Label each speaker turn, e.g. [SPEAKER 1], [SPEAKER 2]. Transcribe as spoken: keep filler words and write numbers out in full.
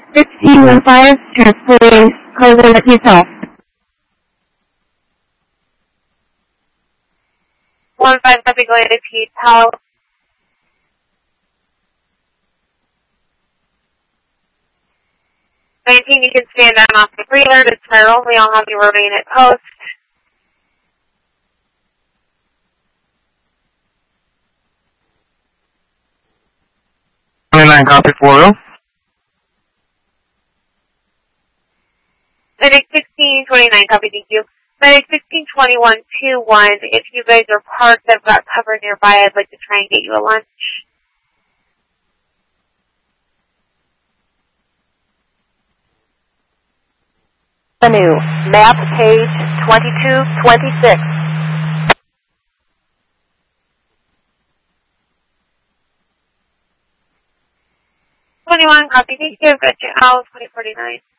[SPEAKER 1] sixteen one five, transporting cargo at yourself.
[SPEAKER 2] one five, copy, going to Pete Powell. nineteen, you can stand down off the preload. It's Merrill. We all have you remain at post.
[SPEAKER 3] twenty-nine, copy, four oh.
[SPEAKER 2] Medic sixteen twenty-nine, copy, thank you. Medic sixteen twenty-one two one, if you guys are parked, I've got cover nearby. I'd like to try and get you a lunch.
[SPEAKER 4] Avenue, map page twenty-two twenty-six.
[SPEAKER 2] twenty-one, copy, thank you. I've got you out, twenty forty-nine.